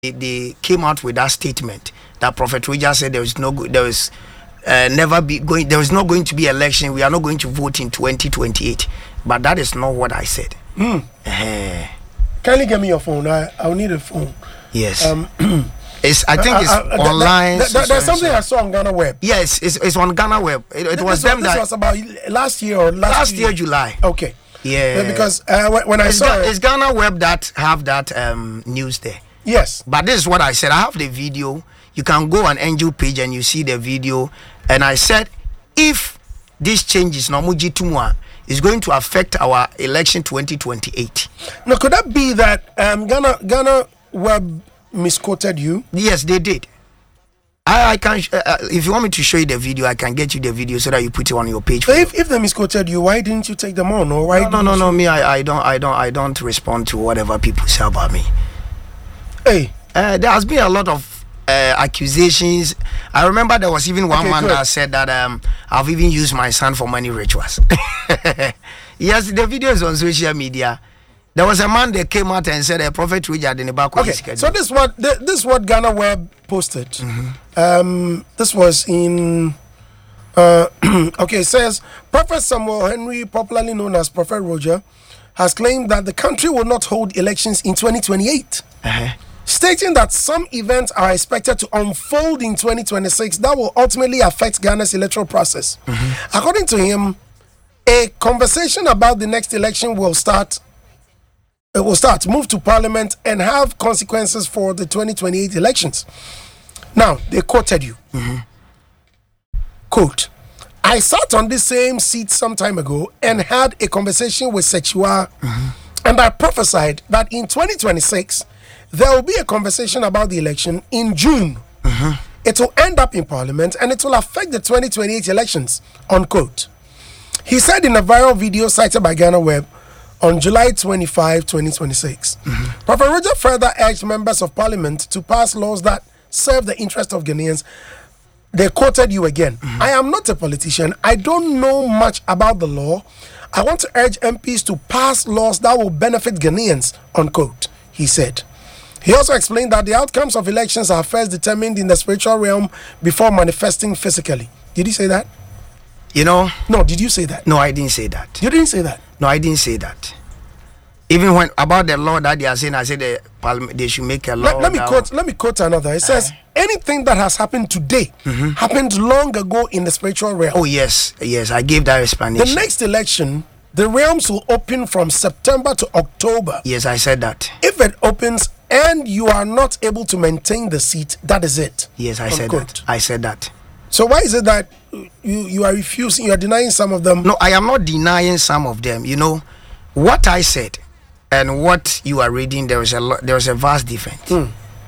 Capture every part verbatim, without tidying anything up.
they, they came out with that statement that Prophet Roger said there is no there is uh, never be going there is not going to be election. We are not going to vote in twenty twenty-eight. But that is not what I said. Mm. Uh, Kindly give me your phone. I I'll need a phone. Yes. Um, it's I think it's uh, uh, online. Th- th- th- there's something I saw on Ghana Web. Yes, it's it's on Ghana Web. It, it Th- was this them was, that this was about last year or last, last year, year July. Okay. Yeah. Because uh, when, when I it's saw Ga- it, it's Ghana Web that have that um, news there. Yes. But this is what I said. I have the video. You can go on Angel page and you see the video. And I said, if this changes, Namuji Tumwa is going to affect our election twenty twenty-eight. Now, could that be that um, Ghana Ghana Web misquoted you? Yes, they did. I, I can. Sh- uh, if you want me to show you the video, I can get you the video so that you put it on your page. So if, if they misquoted you, why didn't you take them on? Or why? No, no, no, you... no. Me, I, I don't, I don't, I don't respond to whatever people say about me. Hey, uh, there has been a lot of uh, accusations. I remember there was even one okay, man good. that said that um, I've even used my son for money rituals. Yes, the video is on social media. There was a man that came out and said a prophet Roger in the back. Okay, so this is what this is what Ghana Web posted. Mm-hmm. Um, this was in. Uh, okay, it says Prophet Samuel Henry, popularly known as Prophet Roger, has claimed that the country will not hold elections in twenty twenty-eight. Uh-huh. Stating that some events are expected to unfold in twenty twenty-six that will ultimately affect Ghana's electoral process. Mm-hmm. According to him, a conversation about the next election will start. It will start, move to Parliament, and have consequences for the twenty twenty-eight elections. Now, they quoted you. Mm-hmm. Quote, I sat on this same seat some time ago and had a conversation with Sechiwa, mm-hmm. and I prophesied that in twenty twenty-six, there will be a conversation about the election in June. Mm-hmm. It will end up in Parliament and it will affect the twenty twenty-eight elections, unquote. He said in a viral video cited by Ghana Web on July twenty-fifth, twenty twenty-six. Mm-hmm. Prophet Roger further urged members of Parliament to pass laws that serve the interest of Ghanaians. They quoted you again. Mm-hmm. I am not a politician. I don't know much about the law. I want to urge M Ps to pass laws that will benefit Ghanaians, unquote, he said. He also explained that the outcomes of elections are first determined in the spiritual realm before manifesting physically. Did he say that? You know? No, did you say that? No, I didn't say that. You didn't say that? No, I didn't say that. Even when about the law that they are saying, I said the parliament they should make a law. Let, let me quote. Let me quote another. It says, uh, "Anything that has happened today mm-hmm. happened long ago in the spiritual realm." Oh yes, yes, I gave that explanation. The next election, the realms will open from September to October. Yes, I said that. If it opens and you are not able to maintain the seat, that is it. Yes, I said that. I said that. So why is it that you you are refusing? You are denying some of them? No, I am not denying some of them. You know what I said. And what you are reading, there is a lo- there is a vast difference. Mm.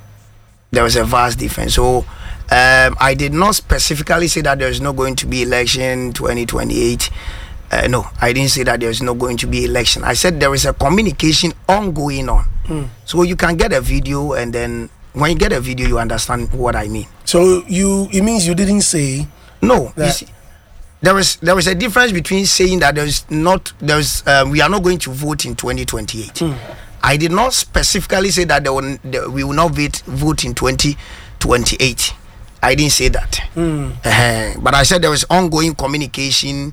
There is a vast difference. So um, I did not specifically say that there is not going to be election twenty twenty-eight. Uh, no, I didn't say that there is not going to be election. I said there is a communication ongoing on. Mm. So you can get a video, and then when you get a video, you understand what I mean. So you it means you didn't say no. That- you see, There is there is a difference between saying that there is not there is um, we are not going to vote in twenty twenty-eight. Mm. I did not specifically say that there will, there, we will not vote vote in twenty twenty-eight. I didn't say that. Mm. Uh-huh. But I said there is ongoing communication.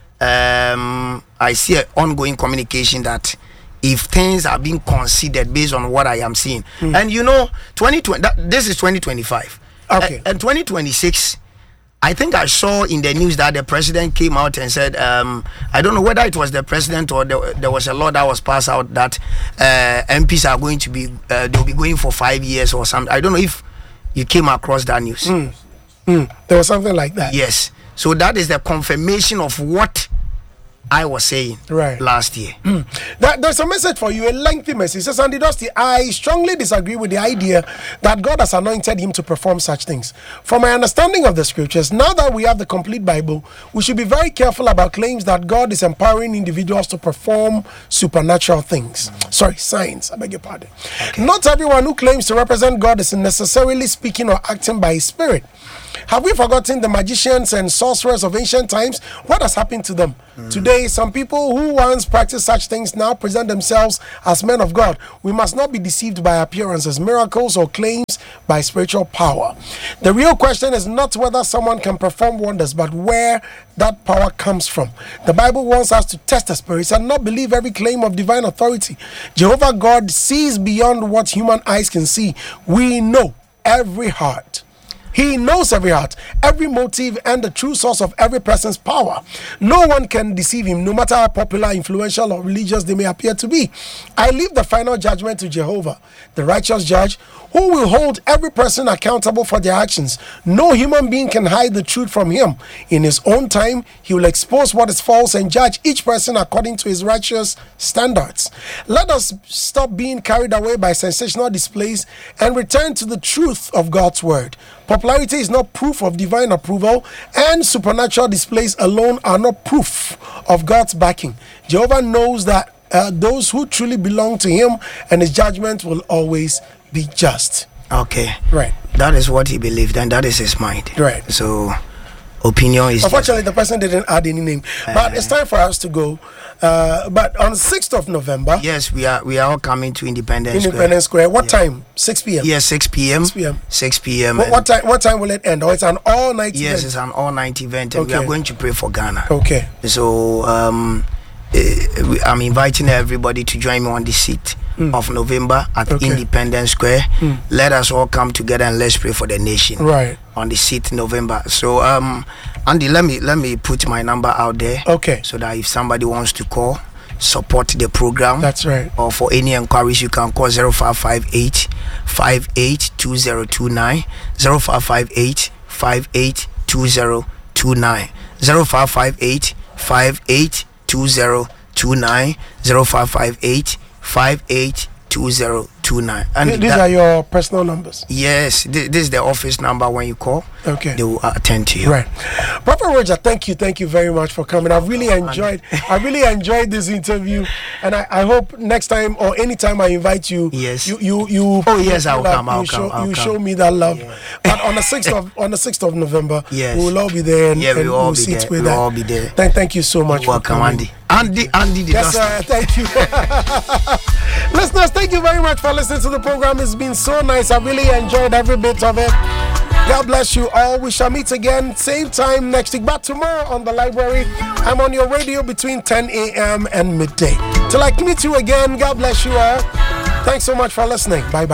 Um, I see an ongoing communication that if things are being considered based on what I am seeing, mm. and you know, twenty twenty that, this is twenty twenty-five. Okay, uh, and twenty twenty-six. I think I saw in the news that the president came out and said, um, I don't know whether it was the president or the, there was a law that was passed out that uh, M Ps are going to be, uh, they'll be going for five years or something. I don't know if you came across that news. Mm. Mm. There was something like that. Yes. So that is the confirmation of what I was saying right. last year. Mm. That, there's a message for you, a lengthy message. It says, Andy Dusty, I strongly disagree with the idea that God has anointed him to perform such things. From my understanding of the scriptures, now that we have the complete Bible, we should be very careful about claims that God is empowering individuals to perform supernatural things. Mm. Sorry, signs. I beg your pardon. Okay. Not everyone who claims to represent God is necessarily speaking or acting by his spirit. Have we forgotten the magicians and sorcerers of ancient times? What has happened to them? Mm. Today, some people who once practiced such things now present themselves as men of God. We must not be deceived by appearances, miracles, or claims by spiritual power. The real question is not whether someone can perform wonders, but where that power comes from. The Bible wants us to test the spirits and not believe every claim of divine authority. Jehovah God sees beyond what human eyes can see. We know every heart. He knows every heart, every motive, and the true source of every person's power. No one can deceive him, no matter how popular, influential, or religious they may appear to be. I leave the final judgment to Jehovah, the righteous judge, who will hold every person accountable for their actions. No human being can hide the truth from him. In his own time, he will expose what is false and judge each person according to his righteous standards. Let us stop being carried away by sensational displays and return to the truth of God's word. Popularity is not proof of divine approval, and supernatural displays alone are not proof of God's backing. Jehovah knows that uh, those who truly belong to him, and his judgment will always be just. Okay. Right. That is what he believed, and that is his mind. Right. So, opinion is... Unfortunately, the person didn't add any name. Uh, but it's time for us to go. Uh, but on the sixth of November... Yes, we are we are all coming to Independence Square. Independence Square. What yeah. time? six p.m.? Yes, six p.m. six p.m. six p.m. What, what time What time will it end? Or it's an all-night yes, event? Yes, it's an all-night event, and okay. we are going to pray for Ghana. Okay. So, um, uh, I'm inviting everybody to join me on the sixth mm. of November at okay. Independence Square. Mm. Let us all come together and let's pray for the nation. Right. On the sixth of November. So, um, Andy, let me let me put my number out there. Okay. So that if somebody wants to call, support the program. That's right. Or for any inquiries, you can call zero five five eight, five eight two zero two nine, zero five five eight, five eight two zero two nine, zero five five eight, five eight two zero two nine, zero five five eight, five eight two zero two nine. And these that, are your personal numbers? Yes, this, this is the office number. When you call, okay, they will attend to you. Right. Prophet Roger, thank you, thank you very much for coming. I've really enjoyed I really enjoyed this interview, and I, I hope next time or anytime I invite you, yes, you you, you oh yes, I'll that, come, I'll you come, show, I'll you come. show me that love. Yeah. But on the sixth of on the sixth of November, yes, we will all be there, and, yeah, we and will all we'll be see there. to We it will that. all be there. Thank, thank you so much. You're welcome, for Andy. Andy, Andy, the yes, sir. Thank you. Listeners, thank you very much for listening to the program. It's been so nice. I really enjoyed every bit of it. God bless you all. We shall meet again, same time next week. But tomorrow on The Library, I'm on your radio between ten a.m. and midday. Till I meet you again, God bless you all. Thanks so much for listening. Bye-bye.